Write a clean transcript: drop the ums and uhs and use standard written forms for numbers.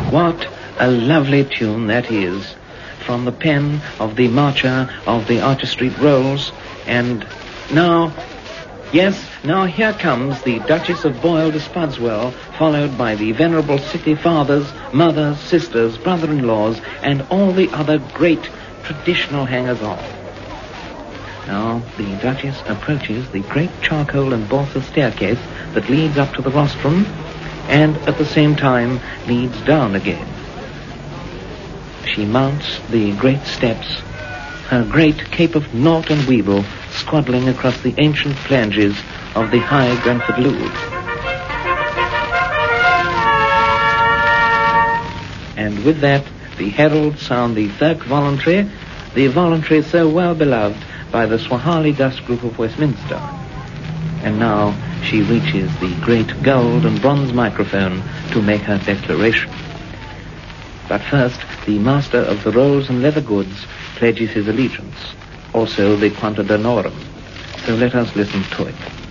What a lovely tune that is, from the pen of the marcher of the Archer Street Rolls. And now here comes the Duchess of Boyle de Spudswell, followed by the venerable city fathers, mothers, sisters, brother-in-laws, and all the other great traditional hangers-on. Now the Duchess approaches the great charcoal and balsa staircase that leads up to the rostrum, and at the same time leads down again. She mounts the great steps, her great cape of Naut and Weevil squaddling across the ancient flanges of the high Grenford Louvre. And with that, the heralds sound the third voluntary, the voluntary so well beloved by the Swahili dust group of Westminster. And now she reaches the great gold and bronze microphone to make her declaration. But first, the master of the rolls and leather goods pledges his allegiance, also the Quanta Danorum. So let us listen to it.